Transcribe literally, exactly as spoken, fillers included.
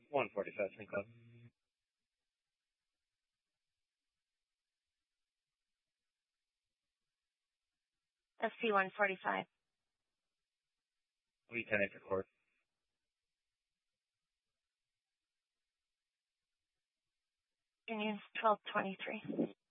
one forty-five Saint Cloud. S C one forty-five. V ten eight for court. Union twelve twenty-three.